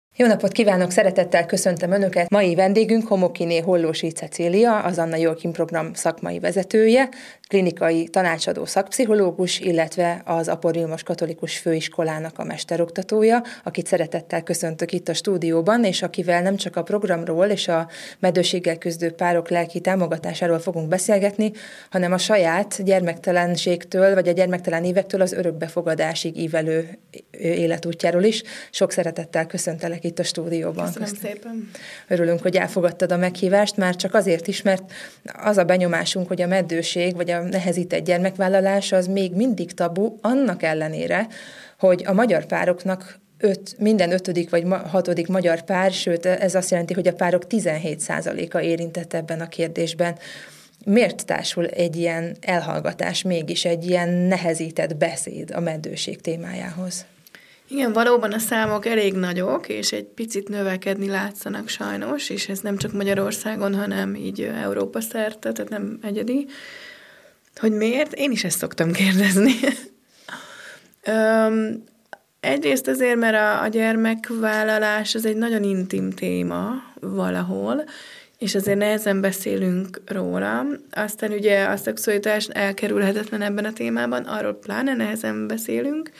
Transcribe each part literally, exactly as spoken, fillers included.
Jó napot kívánok, szeretettel köszöntöm Önöket. Mai vendégünk Homokiné Hollósy Cecília, az Anna Joachim program szakmai vezetője, klinikai tanácsadó szakpszichológus, illetve az Apor Vilmos Katolikus Főiskolának a mesteroktatója, akit szeretettel köszöntök itt a stúdióban, és akivel nem csak a programról és a meddőséggel küzdő párok lelki támogatásáról fogunk beszélgetni, hanem a saját gyermektelenségtől, vagy a gyermektelen évektől az örökbefogadásig ívelő életútjáról is. Sok szeretettel köszöntelek itt a stúdióban. Köszönöm Köszönöm szépen. Örülünk, hogy elfogadtad a meghívást, már csak azért is, mert az a benyomásunk, hogy a meddőség vagy a nehezített gyermekvállalás az még mindig tabu, annak ellenére, hogy a magyar pároknak öt, minden ötödik vagy hatodik magyar pár, sőt ez azt jelenti, hogy a párok tizenhét százaléka érintett ebben a kérdésben. Miért társul egy ilyen elhallgatás, mégis egy ilyen nehezített beszéd a meddőség témájához? Igen, valóban a számok elég nagyok, és egy picit növekedni látszanak sajnos, és ez nem csak Magyarországon, hanem így Európa szerte, tehát nem egyedi. Hogy miért? Én is ezt szoktam kérdezni. Öm, egyrészt azért, mert a, a gyermekvállalás az egy nagyon intim téma valahol, és azért nehezen beszélünk róla. Aztán ugye a szexualitás elkerülhetetlen ebben a témában, arról pláne nehezen beszélünk.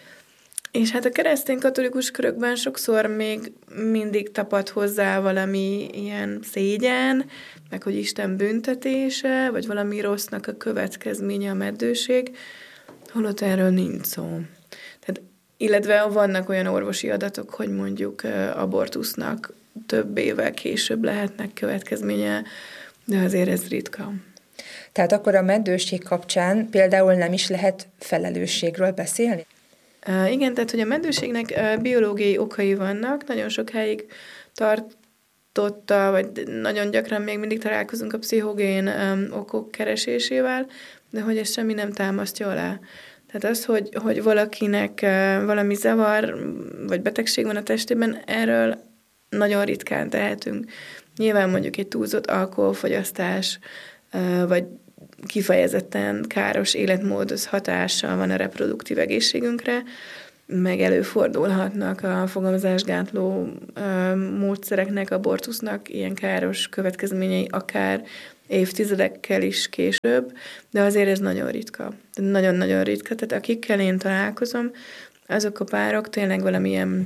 És hát a keresztény katolikus körökben sokszor még mindig tapad hozzá valami ilyen szégyen, meg hogy Isten büntetése, vagy valami rossznak a következménye a meddőség, holott erről nincs szó. Tehát, illetve vannak olyan orvosi adatok, hogy mondjuk abortusznak több évvel később lehetnek következménye, de azért ez ritka. Tehát akkor a meddőség kapcsán például nem is lehet felelősségről beszélni? Uh, igen, tehát hogy a meddőségnek uh, biológiai okai vannak, nagyon sokáig tartotta, vagy nagyon gyakran még mindig találkozunk a pszichogén um, okok keresésével, de hogy ez semmi nem támasztja alá. Tehát az, hogy, hogy valakinek uh, valami zavar, vagy betegség van a testében, erről nagyon ritkán tehetünk. Nyilván mondjuk egy túlzott alkoholfogyasztás, uh, vagy kifejezetten káros életmód hatással van a reproduktív egészségünkre, meg előfordulhatnak a fogamzásgátló módszereknek, abortusznak ilyen káros következményei akár évtizedekkel is később, de azért ez nagyon ritka. Nagyon-nagyon ritka. Tehát akikkel én találkozom, azok a párok tényleg valamilyen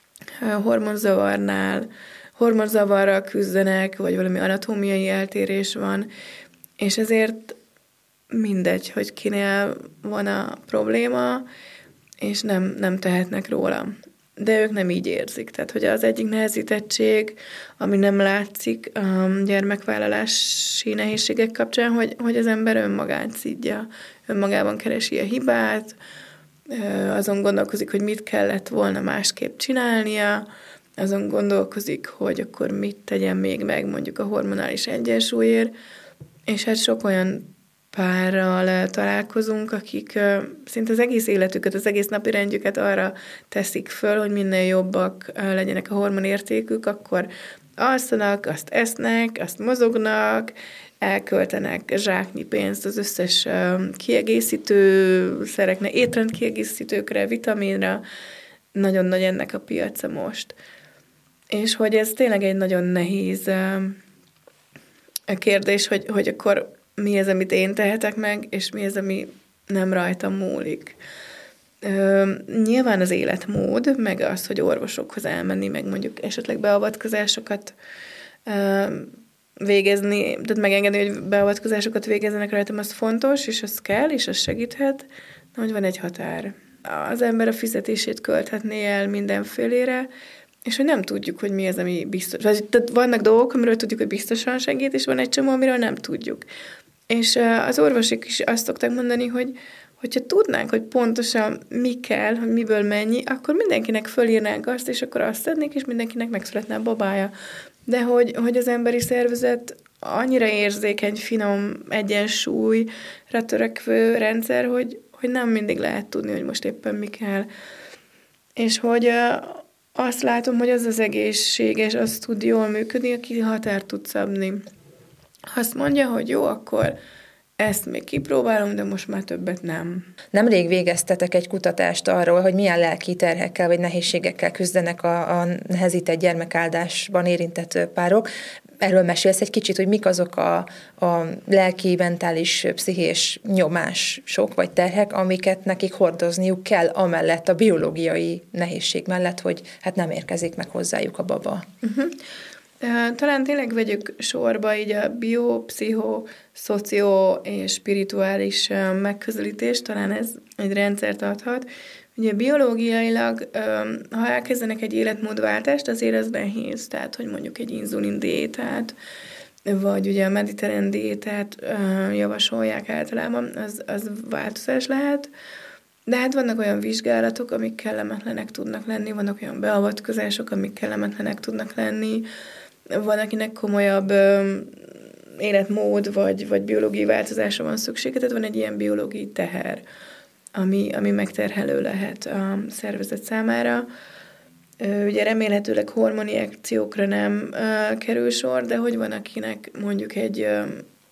hormonzavarnál, hormonzavarral küzdenek, vagy valami anatómiai eltérés van, és ezért mindegy, hogy kinél van a probléma, és nem, nem tehetnek róla. De ők nem így érzik. Tehát, hogy az egyik nehezítettség, ami nem látszik a gyermekvállalási nehézségek kapcsán, hogy, hogy az ember önmagát szidja, önmagában keresi a hibát, azon gondolkozik, hogy mit kellett volna másképp csinálnia, azon gondolkozik, hogy akkor mit tegyen még meg mondjuk a hormonális egyensúlyért, és hát sok olyan párral találkozunk, akik szinte az egész életüket, az egész napi rendjüket arra teszik föl, hogy minél jobbak legyenek a hormonértékük, akkor alszanak, azt esznek, azt mozognak, elköltenek zsáknyi pénzt az összes kiegészítő szerekre, étrendkiegészítőkre, vitaminra. Nagyon nagy ennek a piaca most. És hogy ez tényleg egy nagyon nehéz a kérdés, hogy, hogy akkor mi az, amit én tehetek meg, és mi az, ami nem rajtam múlik. Ö, nyilván az életmód, meg az, hogy orvosokhoz elmenni, meg mondjuk esetleg beavatkozásokat ö, végezni, tehát megengedni, hogy beavatkozásokat végezzenek rajtam, az fontos, és az kell, és az segíthet, de hogy van egy határ. Az ember a fizetését költhetné el mindenfélére, és hogy nem tudjuk, hogy mi az, ami biztos. Tehát vannak dolgok, amiről tudjuk, hogy biztosan segít, és van egy csomó, amiről nem tudjuk. És az orvosok is azt szokták mondani, hogy hogyha tudnánk, hogy pontosan mi kell, hogy miből mennyi, akkor mindenkinek fölírnánk azt, és akkor azt adnék, és mindenkinek megszületne a babája. De hogy, hogy az emberi szervezet annyira érzékeny, finom, egyensúlyra törekvő rendszer, hogy, hogy nem mindig lehet tudni, hogy most éppen mi kell. És hogy azt látom, hogy az az egészséges, az tud jól működni, aki határt tud szabni. Azt mondja, hogy jó, akkor ezt még kipróbálom, de most már többet nem. Nemrég végeztetek egy kutatást arról, hogy milyen lelki terhekkel vagy nehézségekkel küzdenek a, a nehezített gyermekáldásban érintett párok. Erről mesélsz egy kicsit, hogy mik azok a, a lelki, mentális, pszichés nyomások vagy terhek, amiket nekik hordozniuk kell, amellett a biológiai nehézség mellett, hogy hát nem érkezik meg hozzájuk a baba. Uh-huh. Talán tényleg vegyük sorba így a bio, pszicho, szocio és spirituális megközelítés, talán ez egy rendszert adhat. Ugye biológiailag, ha elkezdenek egy életmódváltást, azért ez nehéz, tehát hogy mondjuk egy inzulin diétát, vagy ugye a mediterrán diétát javasolják általában, az, az változás lehet. De hát vannak olyan vizsgálatok, amik kellemetlenek tudnak lenni, vannak olyan beavatkozások, amik kellemetlenek tudnak lenni, van, akinek komolyabb ö, életmód, vagy, vagy biológiai változásra van szüksége, tehát van egy ilyen biológiai teher, ami, ami megterhelő lehet a szervezet számára. Ö, ugye remélhetőleg hormoninjekciókra nem ö, kerül sor, de hogy van, akinek mondjuk egy ö,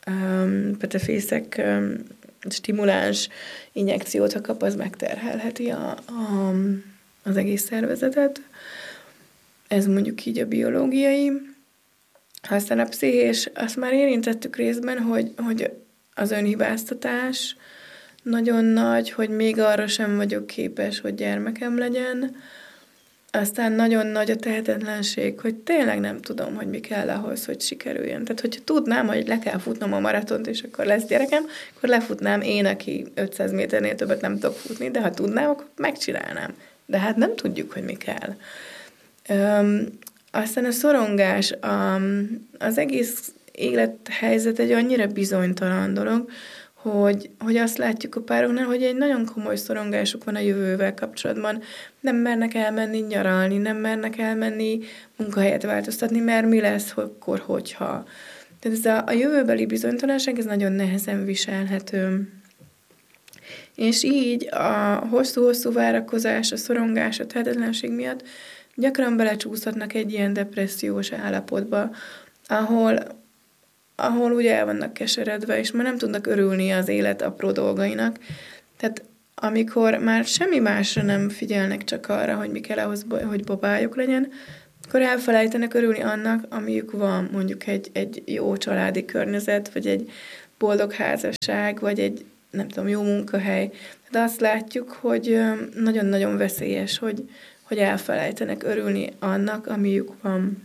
ö, petefészek ö, stimuláns injekciót, ha kap, az megterhelheti a, a, az egész szervezetet. Ez mondjuk így a biológiai. Aztán a pszichés, azt már érintettük részben, hogy, hogy az önhibáztatás nagyon nagy, hogy még arra sem vagyok képes, hogy gyermekem legyen. Aztán nagyon nagy a tehetetlenség, hogy tényleg nem tudom, hogy mi kell ahhoz, hogy sikerüljön. Tehát, hogyha tudnám, hogy le kell futnom a maratont, és akkor lesz gyerekem, akkor lefutnám én, aki ötszáz méternél többet nem tudok futni, de ha tudnám, akkor megcsinálnám. De hát nem tudjuk, hogy mi kell. Öm, aztán a szorongás, a, az egész élethelyzet egy annyira bizonytalan dolog, hogy, hogy azt látjuk a pároknál, hogy egy nagyon komoly szorongásuk van a jövővel kapcsolatban. Nem mernek elmenni nyaralni, nem mernek elmenni munkahelyet változtatni, mert mi lesz, akkor, hogyha. Tehát ez a, a jövőbeli bizonytalanság, ez nagyon nehezen viselhető. És így a hosszú-hosszú várakozás, a szorongás, a tehetetlenség miatt gyakran belecsúszhatnak egy ilyen depressziós állapotba, ahol, ahol ugye el vannak keseredve, és már nem tudnak örülni az élet apró dolgainak. Tehát amikor már semmi másra nem figyelnek, csak arra, hogy mi kell ahhoz, hogy babájuk legyen, akkor elfelejtenek örülni annak, amiük van, mondjuk egy, egy jó családi környezet, vagy egy boldog házasság, vagy egy, nem tudom, jó munkahely. De azt látjuk, hogy nagyon-nagyon veszélyes, hogy, hogy elfelejtenek örülni annak, amiük van.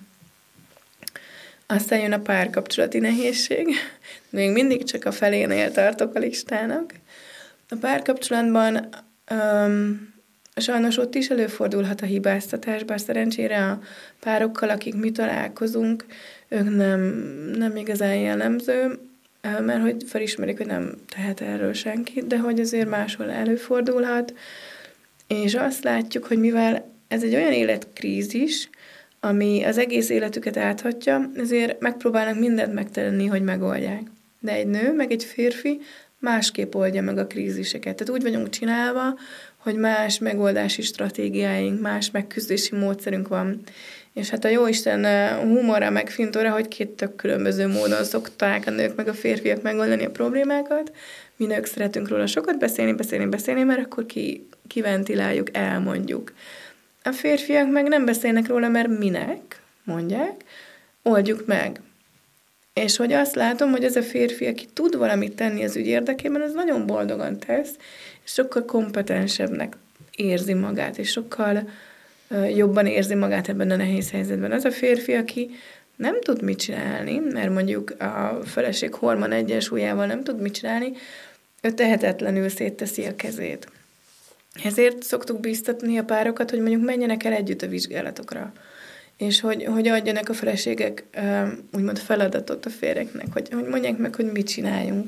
Aztán jön a párkapcsolati nehézség. Még mindig csak a felénél tartok a listának. A párkapcsolatban um, sajnos ott is előfordulhat a hibáztatás, bár szerencsére a párokkal, akik mi találkozunk, ők nem, nem igazán jellemző, mert hogy felismerik, hogy nem tehet erről senki, de hogy azért máshol előfordulhat. És azt látjuk, hogy mivel ez egy olyan életkrízis, ami az egész életüket áthatja, ezért megpróbálnak mindent megtenni, hogy megoldják. De egy nő, meg egy férfi másképp oldja meg a kríziseket. Tehát úgy vagyunk csinálva, hogy más megoldási stratégiáink, más megküzdési módszerünk van. És hát a jóisten humora meg fintora, hogy két tök különböző módon szokták a nők meg a férfiak megoldani a problémákat. Mi nők szeretünk róla sokat beszélni, beszélni, beszélni, mert akkor ki, kiventiláljuk, elmondjuk. A férfiak meg nem beszélnek róla, mert minek, mondják, oldjuk meg. És hogy azt látom, hogy ez a férfi, aki tud valamit tenni az ügy érdekében, az nagyon boldogan tesz, és sokkal kompetensebbnek érzi magát, és sokkal uh, jobban érzi magát ebben a nehéz helyzetben. Az a férfi, aki nem tud mit csinálni, mert mondjuk a feleség hormon egyensúlyával nem tud mit csinálni, ő tehetetlenül szétteszi a kezét. Ezért szoktuk bíztatni a párokat, hogy mondjuk menjenek el együtt a vizsgálatokra, és hogy, hogy adjanak a feleségek úgymond feladatot a férjeknek, hogy, hogy mondják meg, hogy mit csináljunk.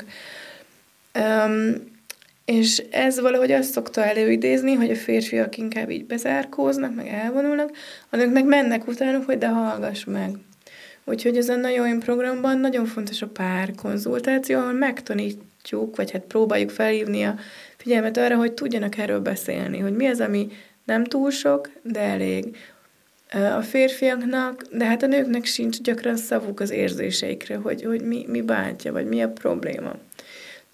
Um, és ez valahogy azt szokta előidézni, hogy a férfiak inkább így bezárkóznak, meg elvonulnak, a nők meg mennek utánuk, hogy de hallgass meg. Úgyhogy ezen a Join programban nagyon fontos a párkonzultáció, ahol megtanítjuk, vagy hát próbáljuk felhívni a figyelmet arra, hogy tudjanak erről beszélni, hogy mi az, ami nem túl sok, de elég. A férfiaknak, de hát a nőknek sincs gyakran szavuk az érzéseikre, hogy, hogy mi, mi bántja, vagy mi a probléma.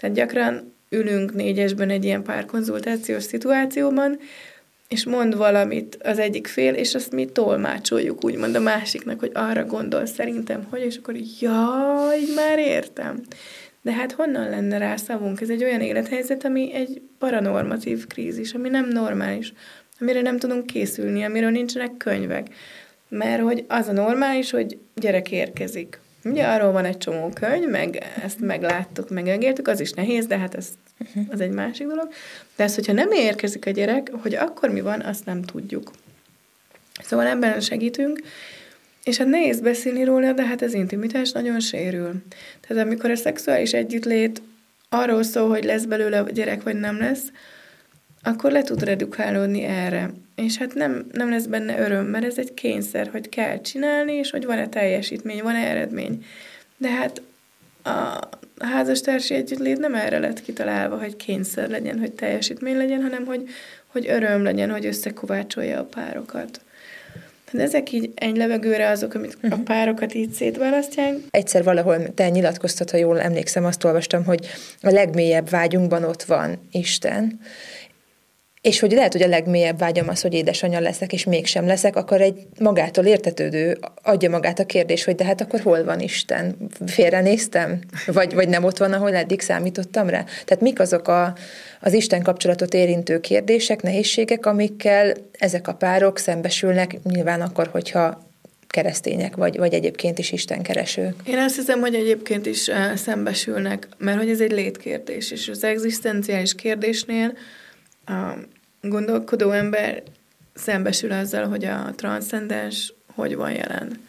Tehát gyakran ülünk négyesben egy ilyen párkonzultációs szituációban, és mond valamit az egyik fél, és azt mi tolmácsoljuk, úgymond a másiknak, hogy arra gondol szerintem, hogy, és akkor jaj, már értem. De hát honnan lenne rá szavunk? Ez egy olyan élethelyzet, ami egy paranormatív krízis, ami nem normális, amire nem tudunk készülni, amiről nincsenek könyvek. Mert hogy az a normális, hogy gyerek érkezik. Ugye arról van egy csomó könyv, meg ezt megláttuk, meg megéltük, az is nehéz, de hát ez, az egy másik dolog. De ez, hogyha nem érkezik a gyerek, hogy akkor mi van, azt nem tudjuk. Szóval ebben segítünk, és hát nehéz beszélni róla, de hát az intimitás nagyon sérül. Tehát amikor a szexuális együttlét arról szól, hogy lesz belőle a gyerek, vagy nem lesz, akkor le tud redukálódni erre. És hát nem, nem lesz benne öröm, mert ez egy kényszer, hogy kell csinálni, és hogy van-e teljesítmény, van-e eredmény. De hát a házastársi együttlét nem erre lett kitalálva, hogy kényszer legyen, hogy teljesítmény legyen, hanem hogy, hogy öröm legyen, hogy összekovácsolja a párokat. Hát ezek így egy levegőre azok, amit a párokat így szétválasztják. Egyszer valahol te nyilatkoztat, ha jól emlékszem, azt olvastam, hogy a legmélyebb vágyunkban ott van Isten, és hogy lehet, hogy a legmélyebb vágyam az, hogy édesanyja leszek, és mégsem leszek, akkor egy magától értetődő adja magát a kérdés, hogy de hát akkor hol van Isten? Félrenéztem? Vagy, vagy nem ott van, ahol eddig számítottam rá? Tehát mik azok a, az Isten kapcsolatot érintő kérdések, nehézségek, amikkel ezek a párok szembesülnek, nyilván akkor, hogyha keresztények, vagy, vagy egyébként is istenkeresők? Én azt hiszem, hogy egyébként is uh, szembesülnek, mert hogy ez egy létkérdés, és az egzisztenciális kérdésnél a gondolkodó ember szembesül azzal, hogy a transzcendens hogy van jelen.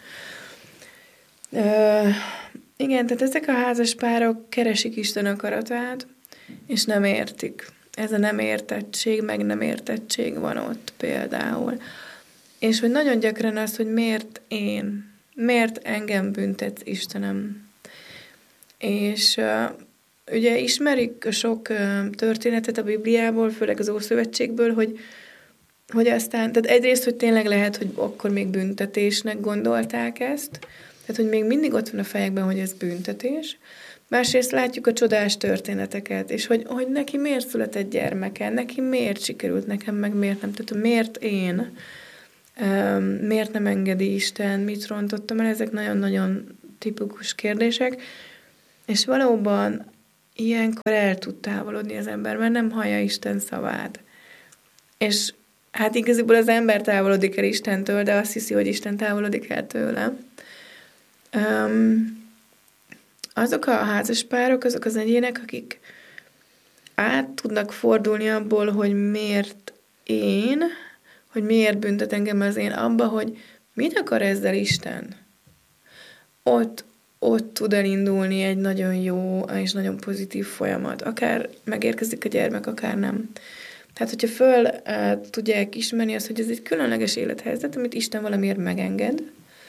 Ö, igen, tehát ezek a házas párok keresik Isten akaratát, és nem értik. Ez a nem értettség, meg nem értettség van ott például. És hogy nagyon gyakran az, hogy miért én, miért engem büntetsz, Istenem. És ugye ismerik a sok történetet a Bibliából, főleg az Ószövetségből, hogy, hogy aztán, tehát egyrészt, hogy tényleg lehet, hogy akkor még büntetésnek gondolták ezt, tehát, hogy még mindig ott van a fejekben, hogy ez büntetés. Másrészt látjuk a csodás történeteket, és hogy, hogy neki miért született gyermeke, neki miért sikerült, nekem meg miért nem, tehát miért én, miért nem engedi Isten, mit rontottam el, ezek nagyon-nagyon tipikus kérdések, és valóban ilyenkor el tud távolodni az ember, mert nem hallja Isten szavát. És hát igazából az ember távolodik el Istentől, de azt hiszi, hogy Isten távolodik el tőle. Um, azok a házaspárok, azok az egyének, akik át tudnak fordulni abból, hogy miért én, hogy miért büntet engem az én, abba, hogy mit akar ezzel Isten. Ott ott tud elindulni egy nagyon jó és nagyon pozitív folyamat. Akár megérkezik a gyermek, akár nem. Tehát, hogyha föl uh, tudják ismerni azt, hogy ez egy különleges élethelyzet, amit Isten valamiért megenged,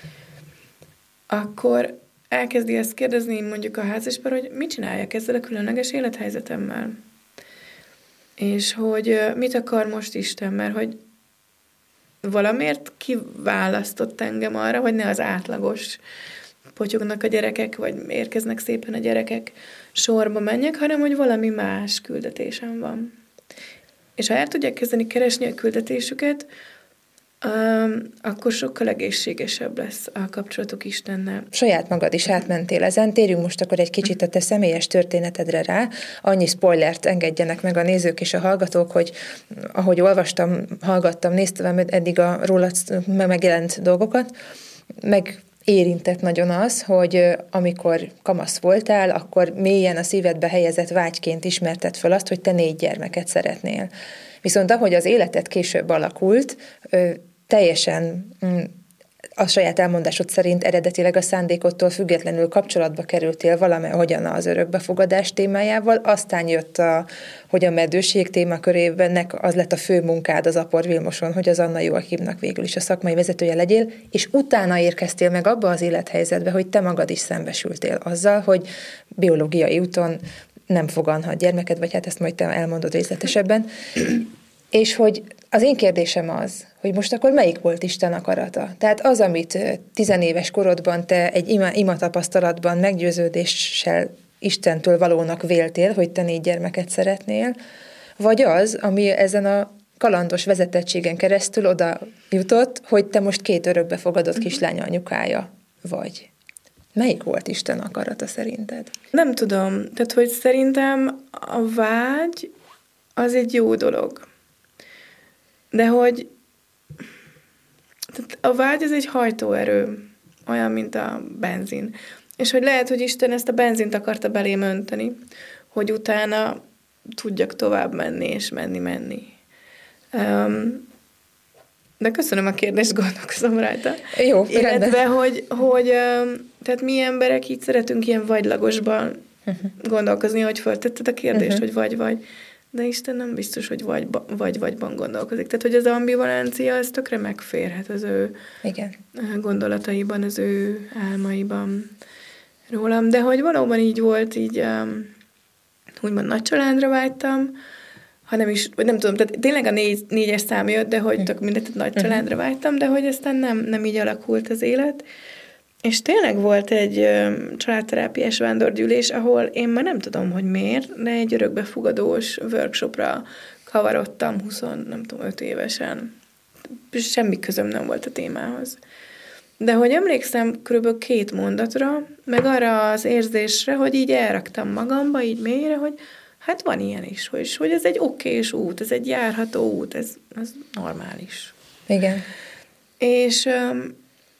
akkor elkezdi ezt kérdezni mondjuk a házaspár, hogy mit csináljak ezzel a különleges élethelyzetemmel. És hogy uh, mit akar most Isten, mert hogy valamiért kiválasztott engem arra, hogy ne az átlagos potyognak a gyerekek, vagy érkeznek szépen a gyerekek, sorba menjek, hanem hogy valami más küldetésem van. És ha el tudják kezdeni keresni a küldetésüket, um, akkor sokkal egészségesebb lesz a kapcsolatuk Istennel. Saját magad is átmentél ezen, térjünk most akkor egy kicsit a te személyes történetedre rá. Annyi spoilert engedjenek meg a nézők és a hallgatók, hogy ahogy olvastam, hallgattam, néztem eddig a rólad megjelent dolgokat, meg érintett nagyon az, hogy amikor kamasz voltál, akkor mélyen a szívedbe helyezett vágyként ismerted föl azt, hogy te négy gyermeket szeretnél. Viszont ahogy az életed később alakult, teljesen a saját elmondásod szerint eredetileg a szándékodtól függetlenül kapcsolatba kerültél valamehogyan az örökbefogadás témájával, aztán jött, a, hogy a meddőség témakörében az lett a fő munkád az Apor Vilmoson, hogy az Anna Joachimnak végül is a szakmai vezetője legyél, és utána érkeztél meg abba az élethelyzetbe, hogy te magad is szembesültél azzal, hogy biológiai úton nem foganhat gyermeked, vagy hát ezt majd te elmondod részletesebben, és hogy az én kérdésem az, hogy most akkor melyik volt Isten akarata? Tehát az, amit tizenéves korodban te egy ima, ima tapasztalatban meggyőződéssel Istentől valónak véltél, hogy te négy gyermeket szeretnél, vagy az, ami ezen a kalandos vezetettségen keresztül oda jutott, hogy te most két örökbefogadott kislány anyukája vagy. Melyik volt Isten akarata szerinted? Nem tudom. Tehát, hogy szerintem a vágy az egy jó dolog. De hogy tehát a vágy az egy hajtóerő, olyan, mint a benzin. És hogy lehet, hogy Isten ezt a benzint akarta belém önteni, hogy utána tudjak tovább menni, és menni-menni. Um, de köszönöm a kérdést, gondolkozom rajta. Jó, illetve, rendben. hogy, hogy um, tehát mi emberek így szeretünk ilyen vagylagosban uh-huh. gondolkozni, hogy föltetted a kérdést, uh-huh. hogy vagy-vagy. De Isten nem biztos, hogy vagy-vagyban gondolkozik. Tehát, hogy az ambivalencia, ez tökre megférhet az ő Igen. gondolataiban, az ő álmaiban rólam. De hogy valóban így volt, így um, úgymond nagy családra vágytam, ha nem is, vagy nem tudom, tehát tényleg a négy, négyes szám jött, de hogy tök mindegy, nagy családra vágytam, de hogy aztán nem, nem így alakult az élet. És tényleg volt egy ö, családterápiás vándorgyűlés, ahol én már nem tudom, hogy miért, de egy örökbefogadós workshopra kavarodtam húsz, nem tudom, öt évesen. Semmi közöm nem volt a témához. De hogy emlékszem körülbelül két mondatra, meg arra az érzésre, hogy így elraktam magamba, így mélyre, hogy hát van ilyen is, hogy, hogy ez egy okés út, ez egy járható út, ez, ez normális. Igen. És um,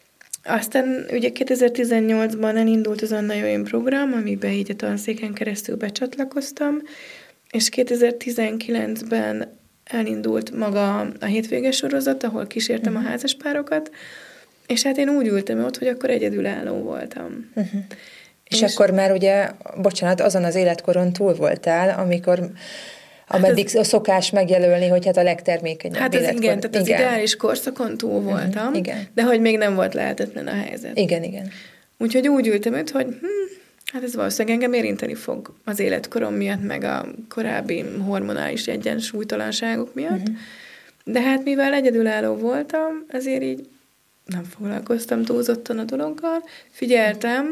aztán ugye kétezer-tizennyolcban elindult az Anna Join program, amiben így a tanszéken keresztül becsatlakoztam, és kétezer-tizenkilencben elindult maga a hétvéges sorozat, ahol kísértem uh-huh. a házaspárokat, és hát én úgy ültem ott, hogy akkor egyedülálló voltam. Uh-huh. És, és akkor már ugye, bocsánat, azon az életkoron túl voltál, amikor ameddig hát ez, szokás megjelölni, hogy hát a legtermékenyebb hát életkor. Hát igen, tehát az igen. ideális korszakon túl voltam, uh-huh, igen. De hogy még nem volt lehetetlen a helyzet. Igen, igen. Úgyhogy úgy ültem ott, hogy hm, hát ez valószínűleg engem érinteni fog az életkorom miatt, meg a korábbi hormonális egyensúlytalanságok miatt. Uh-huh. De hát mivel egyedülálló voltam, azért így nem foglalkoztam túlzottan a dologgal, figyeltem,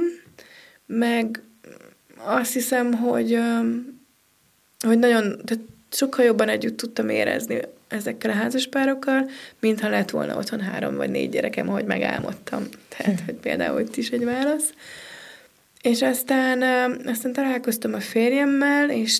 meg azt hiszem, hogy, hogy nagyon, tehát sokkal jobban együtt tudtam érezni ezekkel a házaspárokkal, mintha lett volna otthon három vagy négy gyerekem, ahogy megálmodtam. Tehát, hogy például itt is egy válasz. És aztán, aztán találkoztam a férjemmel, és